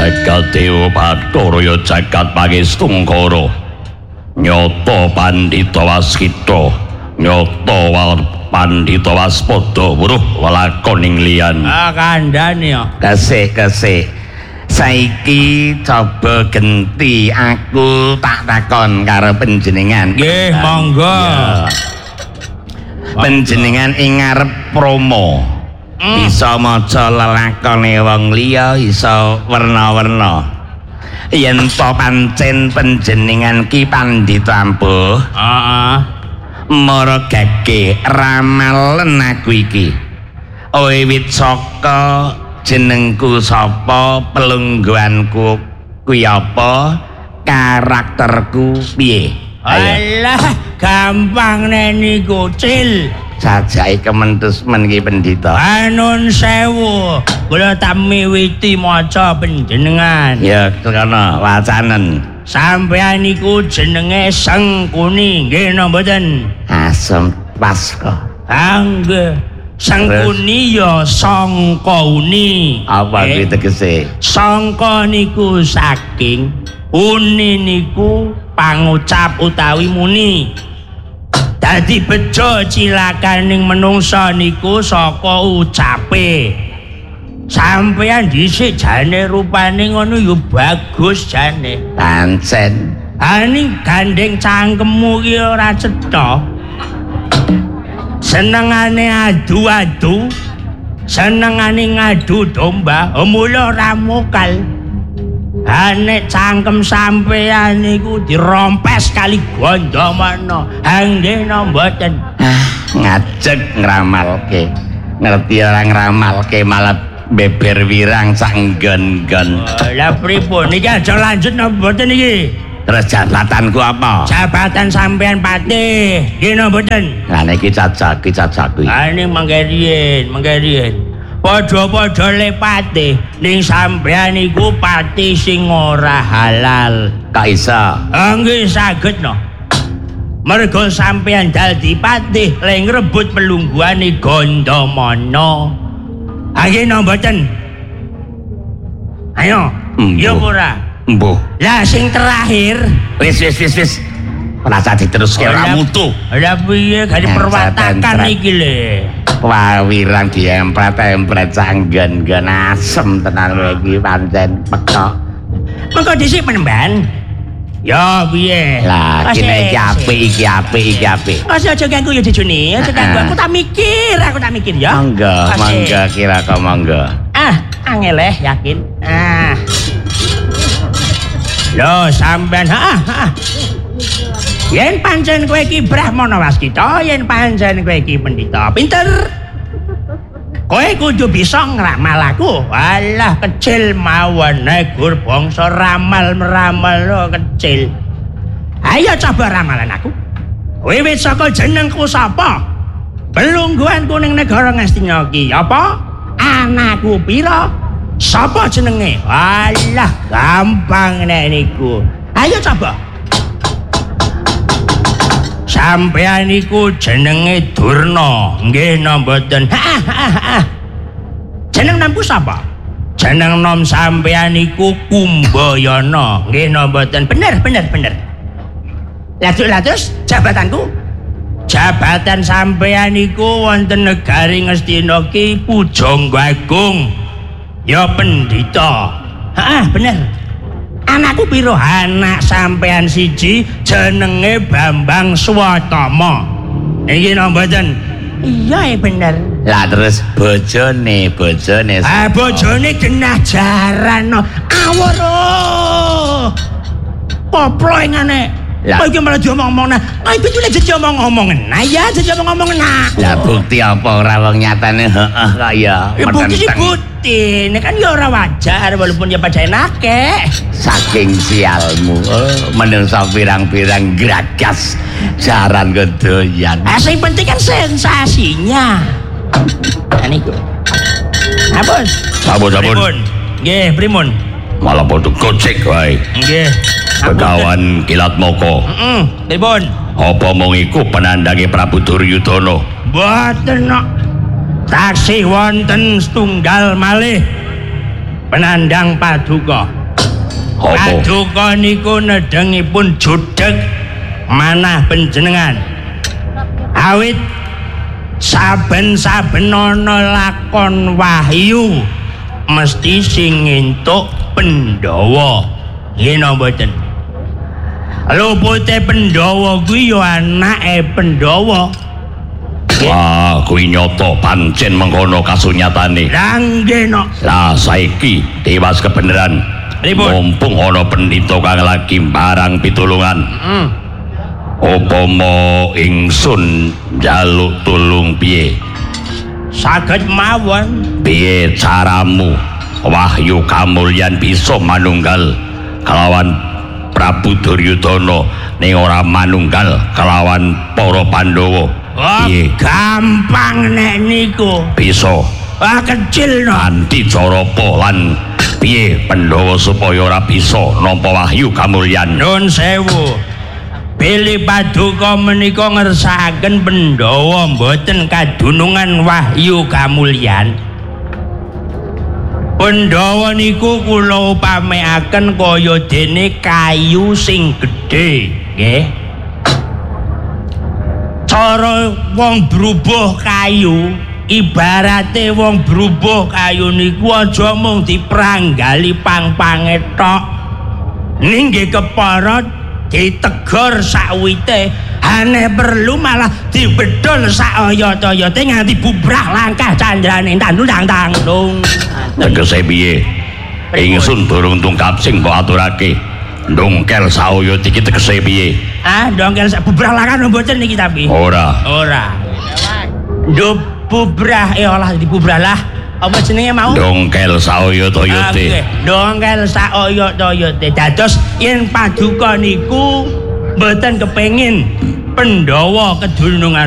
Jagat Dewa Bathara ya jagat pangestungkara. Nyata Pandhita Waskita, nyata Pandhita Waspada weruh lelakoning liyan. Kandhane ya. Kesik. Saiki coba genti aku tak takon karo panjenengan. Nggih, monggo. Panjenengan ing ngarep promo. Bisa maca lelakone wong liya, iso werna-werna. Yen to pancen panjenengan ki pandhita ampuh. Heeh. Maragake ramalen aku iki. Wiwit saka jenengku sapa, pelungguhanku kuwi apa, karakterku piye. Alah, gampang neni kucil. Sajake kementus men ki pendhita. Anun sewu, kula tak miwiti maca panjenengan. Ya kono wacanen. Sampeyan niku jenenge Sengkuni, nggih napa mboten? Asem pas kok. Nggih. Sengkuni ya sangka uni. Apa kuwi tegese? Sangka niku saking, uni niku pangucap utawi muni. Dadi bejo cilakaning menungsa niku saka ucape. Sampeyan dhisik jane rupane ngono ya bagus jane. Pancen. Ning gandeng cangkemmu ki ora cetha. Senengane adu-adu, senengane ngadu domba, mula ora mokal. Nek cangkem sampeyan niku dirompes kali Gandamana. Nggih napa mboten? Ngajeg ngramalke. Ngerti ora ngramalke malah beber wirang sak nggon-nggon. Lah pripun iki aja lanjut napa mboten iki? Terus jabatanku apa? Jabatan sampean patih. Nggih napa mboten? Lah niki cacak kuwi. Ning mangke riyen. Padha-padha le patih ning sampean iku patih sing ora halal. Kak isa. Nggih saged no. Mergo sampean dadi patih le ngrebut pelungguhane Gandamana. Nggih no mboten? Ayo. Ya ora. Mbuh. Lah sing terakhir, Wis. Ora cacik terus ke ora mutu. Lah piye gane perwatakan iki le. Wawirang diempret-empret sanggon-nggon asem tenan kowe iki pancen pekok. Mengko dhisik penemban. Ya piye? Lah kene iki apik. Aja ganggu ya Jujune, aja ganggu. Aku tak mikir ya. Monggo kira kok monggo. Angel yakin. Lho sampean yen pancen kowe iki Brahmana Waskita, yen pancen kowe iki pendhita pinter, kowe kudu bisa ngramal aku. Alah kecil mawon gur bangsa ramal-meramal lo kecil. Ayo coba ramalan aku. Wiwit saka jenengku sapa? Pelungguhanku ning negara Ngastina iki apa? Anakku pira? Sapa jenenge? Alah gampang nek niku. Ayo coba. Sampeyan niku jenenge Durna, nggih napa mboten? Jeneng nampu sapa? Jeneng nom sampeyan niku Kumbayana, nggih napa mboten? Bener. Lah terus jabatanku? Jabatan sampeyan niku wonten negari Ngastina ki Pujangga Agung. Ya pendhita. Bener. Anakku piro? Anak sampean siji jenenge Bambang Swatama. Iki napa mboten? Iya bener. Lah terus bojone. Bojone genah jaran no. Awur. Poplo ngene. Kok iki malah diomong-omong nah. Iku cule jadi omong-omongan. Nah ya jadi omong-omongan nah. Lah bukti apa ora wong nyatane heeh kok ya. Bukti sih bukti. Ini kan ya ora wajar walaupun ya pada enake. Saking sialmu. Menungso pirang-pirang gragas jaran kedoyan. Sing penting kan sensasinya. Niku. Bos. Sampun. Nggih, primun. Malah padha gocek wae. Nggih. Begawan Kilat Moko. Pripun? Apa mung iku penandange Prabu Duryudana? Mboten kok. Taksih wonten setunggal malih Penandang paduka. Paduka niku nedengipun judeg manah panjenengan. Awit saben-saben ana lakon wahyu mesti sing entuk Pandhawa. Nggih napa mboten? Lupute Pandhawa kuwi ya anake Pandhawa. Wah, kuwi nyata pancen mengkono kasunyatane. Lah nggih no. Lah saiki tewas kebenaran. Mumpung ana pendhita kang lagi barang pitulungan. Upama ingsun njaluk tulung piye? Saged mawon. Piye caramu Wahyu Kamulyan bisa manunggal kelawan Prabu Duryudana ning ora manunggal kelawan para Pandhawa? Piye? Gampang nek niku. Bisa. Kecil no. Kanthi cara apa lan piye Pandhawa supaya ora bisa nampa Wahyu Kamulyan? Nuwun sewu. Bilih paduka menika ngersakaken Pandhawa mboten kadunungan Wahyu Kamulyan. Pandhawa niku kula upamekaken kaya dene kayu sing gedhe, nggih. Cara wong brubuh kayu, ibarate wong brubuh kayu niku aja mung dipranggali pang-pange tok. Ning nggih kepara ditegor sakwite, ane perlu malah dibedol sayata-yata nganti bubrah langkah candraning tandung-tandung. Tegese piye? Ingsun durung tungkap sing mbok aturake. Ndongkel saoyo iki tegese piye? Ndongkel sak bubrah lakan mboten niki tapi. Ora. Nduk bubrah olah dibubrah lah. Apa jenenge mau? Ndongkel saoyo toyote. Ndongkel saoyo toyote. Dados yen paduka niku mboten kepengin Pandhawa kedunungan